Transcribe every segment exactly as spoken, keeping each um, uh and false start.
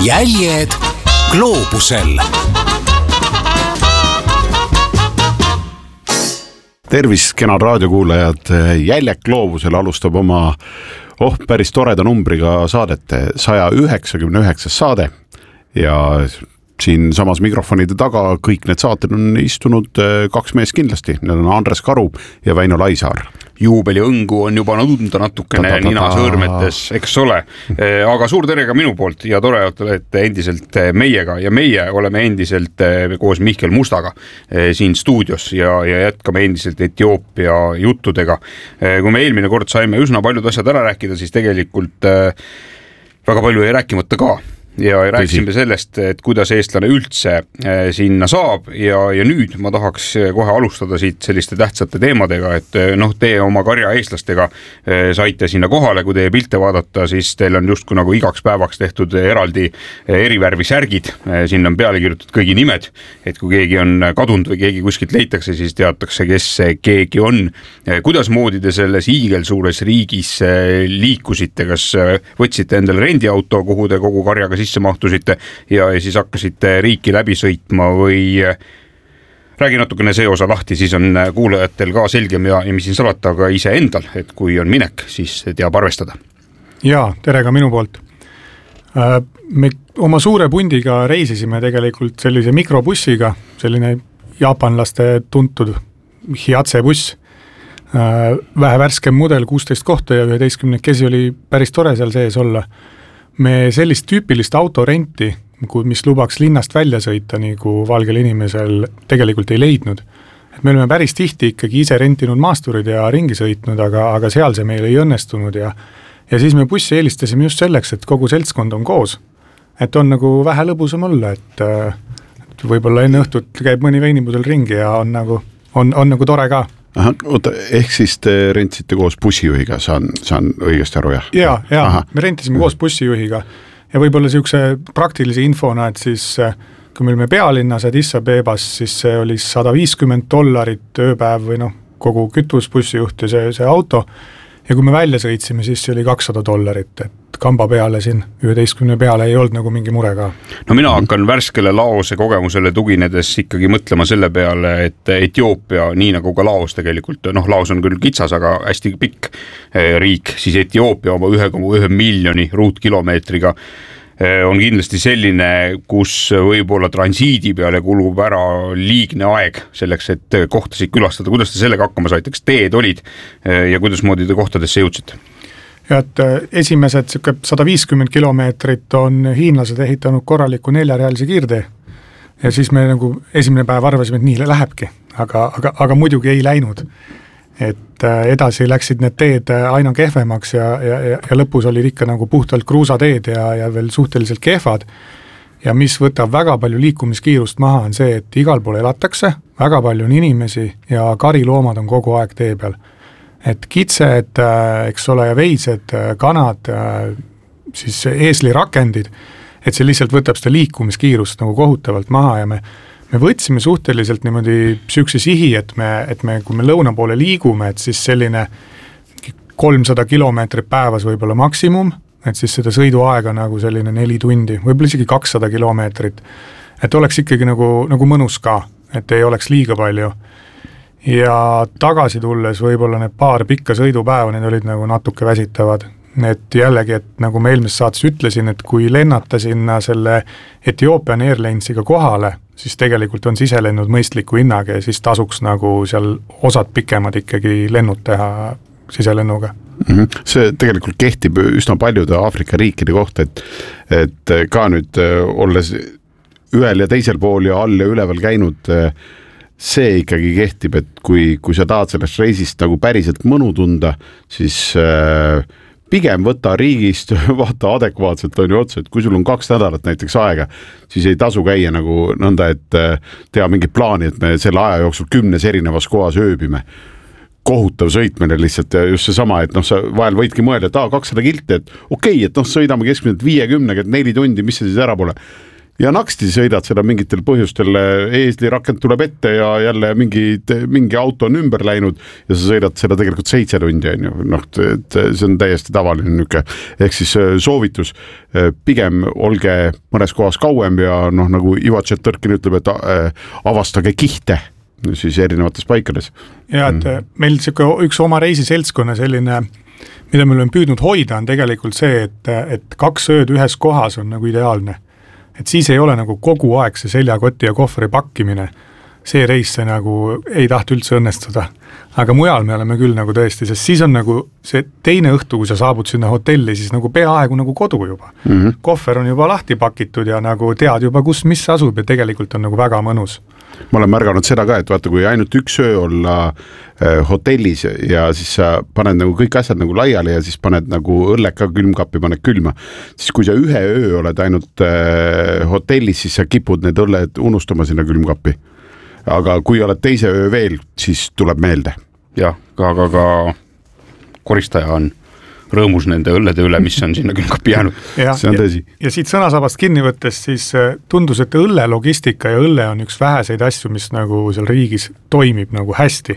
jäljed gloobusel. Tervis, kenad raadiokuulajad. Jäljed gloobusel alustab oma oh, päris toreda numbriga saadete saja üheksakümne üheksas saade ja siin samas mikrofonide taga kõik need saated on istunud kaks meest kindlasti. Need on Andres Karu ja Väino Laisaar. Juubeli õngu on juba tunda natukene nina sõõrmetes, eks ole. Aga suur tere ka minu poolt ja tore, et olete endiselt meiega ja meie oleme endiselt koos Mihkel Mustaga siin stuudios ja, ja jätkame endiselt Etioopia juttudega. Kui me eelmine kord saime üsna paljud asjad ära rääkida, siis tegelikult väga palju ei rääkimata ka. Ja rääkisime sellest, et kuidas eestlane üldse sinna saab ja, ja nüüd ma tahaks kohe alustada siit selliste tähtsate teemadega, et noh, teie oma karja eestlastega saite sinna kohale, kui teie pilte vaadata, siis teil on just kui nagu igaks päevaks tehtud eraldi erivärvi särgid, sinna on peale kirjutatud kõigi nimed, et kui keegi on kadunud või keegi kuskilt leitakse, siis teatakse, kes keegi on. Kuidas moodi te selles hiigelsuures riigis liikusite, kas võtsite endale rendiauto, kuhu te kogu karjaga sisse mahtusite ja, ja siis hakkasite riiki läbi sõitma või räägi natukene see osa lahti, siis on kuulajatel ka selgem ja, ja mis siin salata ka ise endal, et kui on minek, siis teab arvestada. Jaa, tere ka minu poolt. Me oma suure pundiga reisisime tegelikult sellise mikrobussiga, selline jaapanlaste tuntud Hiatse buss. Vähe värskem mudel, kuusteist kohta ja üheteistkümnekesi oli päris tore seal sees olla. Me sellist tüüpilist autorenti, mis lubaks linnast välja sõita, nagu valgel inimesel tegelikult ei leidnud. Et me oleme päris tihti ikkagi ise rentinud maasturid ja ringi sõitnud, aga, aga seal see meil ei õnnestunud ja, ja siis me bussi eelistasime just selleks, et kogu seltskond on koos. Et on nagu vähe lõbusam olla, et, et võib-olla enne õhtut käib mõni veinipudel ringi ja on nagu, on, on nagu tore ka. Aha, oota, ehk siis te rentsite koos bussijuhiga, saan, saan õigesti aru, jah? Jaa, jaa, me rentisime koos bussijuhiga ja võib-olla siukse praktilise infona, et siis kui me olime pealinnas Addis Abebas, siis see oli sada viiskümmend dollarit ööpäev või noh, kogu kütus, bussijuht ja see, see auto ja kui me välja sõitsime, siis see oli kakssada dollarit, et kamba peale siin üheteistkümne peale ei olnud nagu mingi mure ka. No mina hakkan värskele Laose kogemusele tuginedes ikkagi mõtlema selle peale, et Etioopia, nii nagu ka Laos tegelikult, noh Laos on küll kitsas, aga hästi pikk riik, siis Etioopia oma ühe koma ühe miljoni ruutkilomeetriga on kindlasti selline, kus võib-olla transiidi peale kulub ära liigne aeg selleks, et kohtasid külastada. Kuidas te sellega hakkama saite, kas teed olid ja kuidas moodi te kohtadesse jõudsite? Ja et esimesed sada viiskümmend kilomeetrit on hiinlased ehitanud korraliku neljarealise kiirtee ja siis me nagu esimene päev arvasime, et nii lähebki, aga, aga, aga muidugi ei läinud. Et edasi läksid need teed aina kehvemaks ja, ja, ja lõpus olid ikka nagu puhtalt kruusateed ja, ja veel suhteliselt kehvad. Ja mis võtab väga palju liikumiskiirust maha on see, et igal pool elatakse, väga palju on inimesi ja kariloomad on kogu aeg tee peal. Et kitsed, eks ole, ja veised, kanad, siis eeslirakendid, et see lihtsalt võtab seda liikumiskiirust nagu kohutavalt maha ja me Me võtsime suhteliselt niimoodi sükse sihi, et me, et me, kui me lõuna poole liigume, et siis selline kolmsada kilomeetrit päevas võib-olla maksimum, et siis seda sõiduaega nagu selline neli tundi, võib-olla isegi kakssada kilomeetrit, et oleks ikkagi nagu, nagu mõnus ka, et ei oleks liiga palju. Ja tagasi tulles võib-olla need paar pikka sõidupäeva, need olid nagu natuke väsitavad. Et jällegi, et nagu ma eelmises saates ütlesin, et kui lennata sinna selle Ethiopian Airlinesiga kohale, siis tegelikult on siselennud mõistliku hinnaga ja siis tasuks nagu seal osad pikemad ikkagi lennud teha siselennuga. Mm-hmm. See tegelikult kehtib üsna paljude Aafrika riikide kohta, et, et ka nüüd olles ühel ja teisel pool ja all ja üleval käinud, see ikkagi kehtib, et kui, kui sa tahad sellest reisist nagu päriselt mõnu tunda, siis äh, pigem võta riigist, vaata adekvaatselt on ju otsa, et kui sul on kaks nädalat näiteks aega, siis ei tasu käia nagu nõnda, et teha mingi plaani, et me selle aja jooksul kümnes erinevas kohas ööbime. Kohutav sõitmine lihtsalt ja just see sama, et noh, sa vahel võidki mõelda, et aa, kakssada kilti, et okei, okay, et noh, sõidame keskmiselt viiekümnega, et neli tundi, mis see siis ära pole. ja naksti sõidad seda mingitel põhjustel, eeslirakend tuleb ette ja jälle mingi, mingi auto on ümber läinud ja sa sõidad seda tegelikult seitse tundi, on ju, noh, et see on täiesti tavaline niisugune, ehk siis soovitus, pigem olge mõnes kohas kauem ja noh, nagu Ivo Tšetõrkin ütleb, et avastage kihte siis erinevates paikades. Ja, et mm. meil üks oma reisiseltskonna selline, mida me oleme püüdnud hoida, on tegelikult see, et, et kaks ööd ühes kohas on nagu ideaalne. Et siis ei ole nagu kogu aeg see seljakoti ja kohvri pakkimine. See reis see nagu ei tahta üldse õnnestuda. Aga mujal me oleme küll nagu tõesti, sest siis on nagu see teine õhtu, kui sa saabud sinna hotelli, siis nagu peaaegu nagu kodu juba. Mm-hmm. Kohver on juba lahti pakitud ja nagu tead juba, kus mis asub ja tegelikult on nagu väga mõnus. Ma olen märganud seda ka, et vaata, kui ainult üks öö olla äh, hotellis ja siis sa paned nagu kõik asjad nagu laiali ja siis paned nagu õlleka külmkappi, paned külma, siis kui sa ühe öö oled ainult äh, hotellis, siis sa kipud need õlled unustama sinna külmkappi. Aga kui oled teise öö veel, siis tuleb meelde. Jah, aga ka koristaja on rõõmus nende õllede üle, mis on sinna külmkappi jäänud. Ja, see on tõsi. Ja, ja siit sõnasabast kinni võttes siis tundus, et õlle logistika ja õlle on üks väheseid asju, mis nagu seal riigis toimib nagu hästi.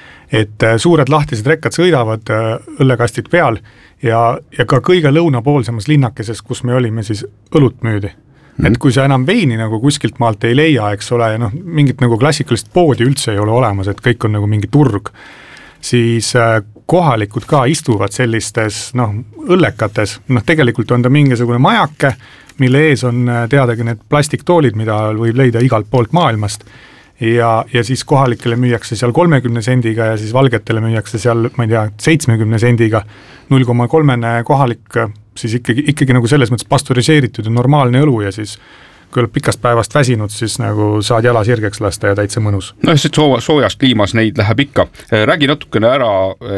Et suured lahtised rekkad sõidavad õllekastid peal ja, ja ka kõige lõunapoolsemas linnakeses, kus me olime, siis õlut müüdi. Mm. Et kui sa enam veini nagu kuskilt maalt ei leia, eks ole, ja noh, mingit nagu klassikalist poodi üldse ei ole olemas, et kõik on nagu mingi turg, siis kohalikud ka istuvad sellistes noh, õllekates, noh tegelikult on ta mingisugune majake, mille ees on teadagi need plastiktoolid, mida võib leida igalt poolt maailmast ja, ja siis kohalikele müüakse seal kolmekümne sendiga ja siis valgetele müüakse seal, ma ei tea, seitsmekümne sendiga, null koma kolm kohalik, siis ikkagi, ikkagi nagu selles mõttes pasteuriseeritud ja normaalne õlu ja siis kui oled pikast päevast väsinud, siis nagu saad jala sirgeks lasta ja täitsa mõnus. No just, et soojas kliimas neid läheb ikka. Räägi natukene ära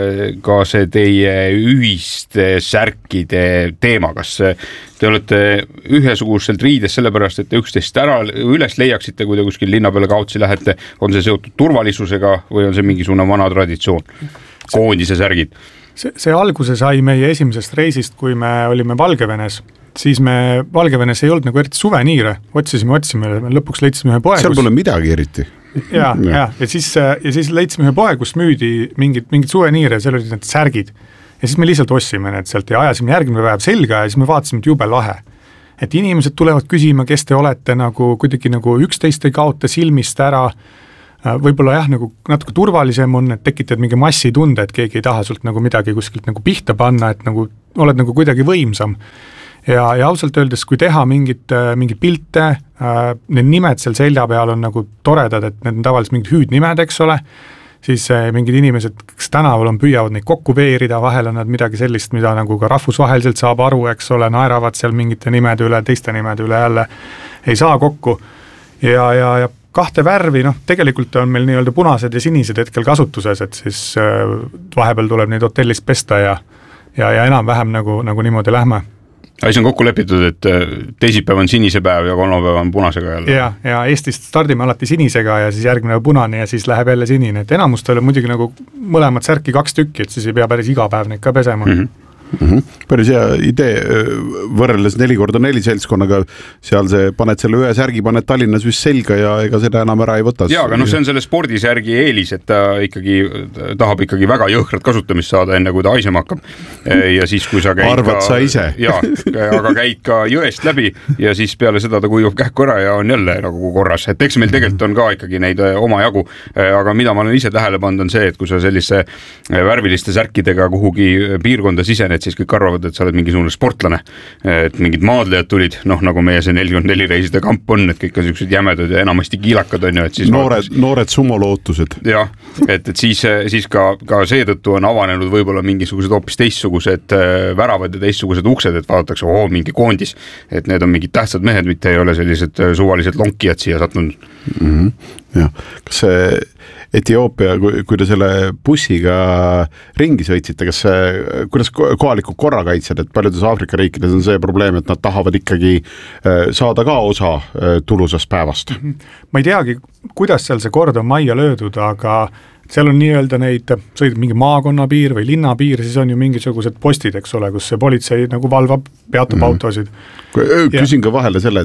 ka see teie ühiste särkide teema, kas te olete ühesuguselt riides sellepärast, et te üksteist ära üles leiaksite, kui te kuskil linna peale kaotsi lähete, on see seotud turvalisusega või on see mingisugune vana traditsioon, koondise särgid? See, see alguse sai meie esimesest reisist, kui me olime Valgevenes, siis me Valgevenes ei olnud nagu eriti suveniire, otsisime, otsime, lõpuks leidsime ühe poe. Seal pole midagi eriti. Ja, ja, ja, ja, siis, ja siis leidsime ühe poe, kus müüdi mingid, mingid suveniire ja seal olid need särgid. Ja siis me lihtsalt ossime need sealt ja ajasime järgmine päev selga ja siis me vaatasime, et jube lahe. Et inimesed tulevad küsima, kes te olete, nagu kuidagi nagu üksteist ei kaota silmist ära, võib-olla jah, nagu natuke turvalisem on, et tekitad mingi massi tunde, et keegi ei taha sult nagu midagi kuskilt nagu pihta panna, et nagu oled nagu kuidagi võimsam. Ja, ja ausalt öeldes, kui teha mingit, mingit pilte, äh, need nimed seal selja peal on nagu toredad, et need on tavaliselt mingid hüüdnimed, eks ole, siis äh, mingid inimesed, kes tänaval on, püüavad neid kokku veerida, vahel on nad midagi sellist, mida nagu ka rahvusvaheliselt saab aru, eks ole, naeravad seal mingite nimede üle, teiste nimede üle jälle ei saa kokku. Ja, ja, ja kahte värvi, noh, tegelikult on meil nii-öelda punased ja sinised hetkel kasutuses, et siis äh, vahepeal tuleb neid hotellis pesta ja, ja, ja enam-vähem nagu, nagu niimoodi lähme. Asi on kokku lepitud, et teisipäev on sinise päev ja kolmapäev on punasega jälle. Ja, ja Eestist stardime alati sinisega ja siis järgmine punane ja siis läheb jälle sinine. Et enamustel on muidugi nagu mõlemad särki kaks tükki, et siis ei pea päris iga päev neid ka pesema. Mm-hmm. Mm-hmm. Päris hea idee, võrreldes neli korda neli seltskonnaga, seal see paned selle ühe särgi, paned Tallinnas vist selga ja ega seda enam ära ei võta. Jaa, aga no see on selle spordisärgi eelis, et ta ikkagi tahab ikkagi väga jõhkrat kasutamist saada enne, kui ta haisema hakkab. Ja siis, kui sa käid Arvad ka, sa ise. Jaa, aga käid ka jõest läbi ja siis peale seda ta kujub kähku ära ja on jälle nagu korras. Et eks meil tegelikult on ka ikkagi neid oma jagu, aga mida ma olen ise tähele pannud on see, et kui sa sellise värviliste särkidega kuhugi piirkonda sisened, siis kõik arvavad, et sa oled mingisugune sportlane, et mingid maadlejad tulid, noh, nagu meie see nelikümmend neli reiside kamp on, et kõik on sellised jämedad ja enamasti kiilakad on ju, et siis noored, vaadates... noored sumolootused. Jah, et, et siis, siis ka, ka seetõttu on avanenud võib-olla mingisugused hoopis teistsugused väravad ja teistsugused uksed, et vaadatakse, oo, mingi koondis, et need on mingid tähtsad mehed, mitte ei ole sellised suvalised lonkijad siia sattunud. Mm-hmm. Jah, kas see Etioopia, kui, kui te selle bussiga ringi sõitsite, kas see, kuidas kohalikud korrakaitsjad, et paljudes Aafrika riikides on see probleem, et nad tahavad ikkagi saada ka osa tulusast päevast? Ma ei teagi, kuidas seal see kord on majja löödud, aga seal on nii-öelda neid, sõidab mingi maakonnapiir või linnapiir, siis on ju mingisugused postid, eks ole, kus see politsei nagu valvab, peatub mm-hmm. autosid. Küsin ja... ka vahele selle, et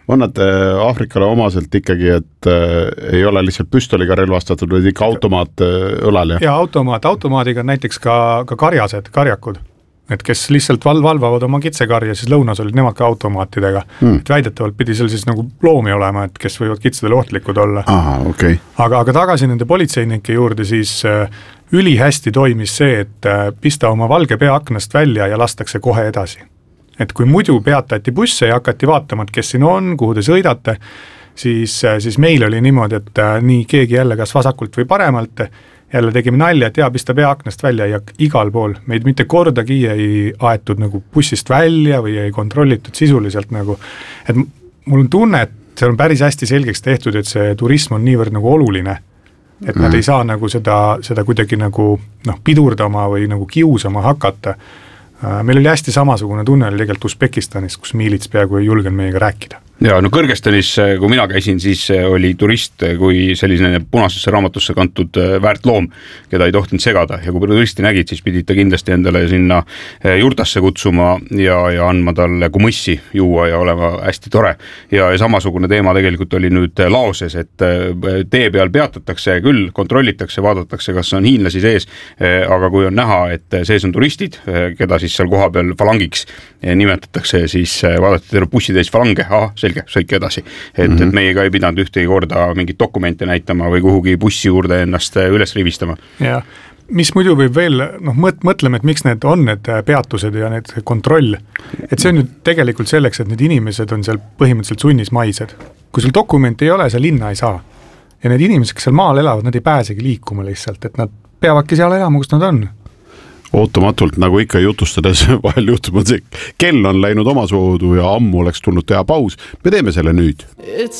on nad Aafrikale omaselt ikkagi, et äh, ei ole lihtsalt püstoliga relvastatud, vaid ikka automaat äh, õlal? Ja automaat, automaadiga näiteks ka, ka karjased, karjakud, et kes lihtsalt val valvavad oma kitsekarja, siis lõunas olid nemad ka automaatidega. Hmm. Et väidetavalt pidi seal siis nagu loomi olema, et kes võivad kitsedele ohtlikud olla. Aha, okay. aga, aga tagasi nende politseinike juurde siis äh, ülihästi toimis see, et äh, pista oma valge pea aknast välja ja lastakse kohe edasi. Et kui muidu peatati busse ja hakati vaatama, et kes siin on, kuhu te sõidate, siis, siis meil oli niimoodi, et äh, nii keegi jälle kas vasakult või paremalt, jälle tegime nalja, et jaa, pista pea aknast välja ja igal pool. Meid mitte kordagi ei aetud nagu bussist välja või ei kontrollitud sisuliselt nagu, et mul on tunne, et see on päris hästi selgeks tehtud, et see turism on niivõrd nagu oluline, et mm. nad ei saa nagu seda, seda kuidagi nagu noh, pidurdama või nagu kiusama hakata. Meil oli hästi samasugune tunne oli tegelikult Usbekistanis, kus miilits peaaegu ei julgenud meiega rääkida. Ja no Kõrgõzstanis, kui mina käisin, siis oli turist kui selline punasesse raamatusse kantud väärt loom, keda ei tohtinud segada ja kui turisti nägid, siis pidid ta kindlasti endale sinna juurtasse kutsuma ja, ja andma talle kumussi juua ja olema hästi tore. Ja, ja samasugune teema tegelikult oli nüüd Laoses, et tee peal peatatakse küll, kontrollitakse, vaadatakse, kas on hiinlasi sees, aga kui on näha, et sees on turistid, keda siis seal koha peal falangiks nimetatakse, siis vaadati terve bussitäis falange, ah, selge, sõitke edasi. Et, mm -hmm. et meiega ei pidanud ühtegi korda mingit dokumente näitama või kuhugi bussi juurde ennast üles rivistama. Ja mis muidu võib veel, noh mõt, mõtleme, et miks need on need peatused ja need kontroll. Et see on ju tegelikult selleks, et need inimesed on seal põhimõtteliselt sunnismaised. Kui sul dokumenti ei ole, sa linna ei saa. Ja need inimesed, kes seal maal elavad, nad ei pääsegi liikuma lihtsalt, et nad peavadki seal elama, kus nad on. Ootamatult, nagu ikka jutustades vahel juhtub, see kell on läinud oma soodu ja ammu oleks tulnud teha paus. Me teeme selle nüüd.